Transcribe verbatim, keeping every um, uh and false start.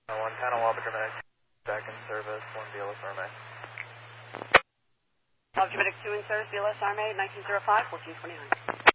one Panel Wabba Medic, back in service, one B L S Army. Wabba Medic two in service, B L S Army, nineteen oh five, fourteen twenty-nine.